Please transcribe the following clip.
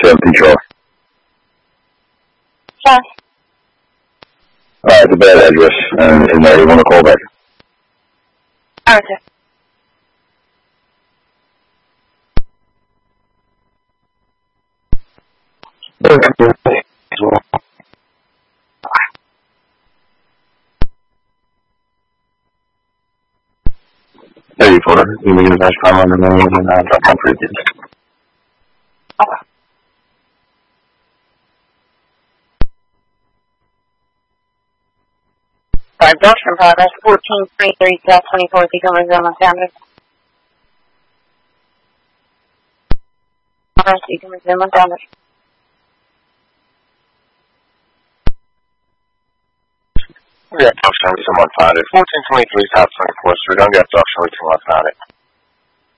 70 Charlie. Sure. It's a bad address, and you want to call back. All right, sir. Hey, Porter. You mean that's time on the name and I'm talking for you. Okay. Sorry, Junction Progress, 1433 South 24th, Eagle Montgomery County. Progress, Eagle Montgomery County. We got Junction, we someone found it. 1423 South 24th Street. Don't get Junction, we someone found it.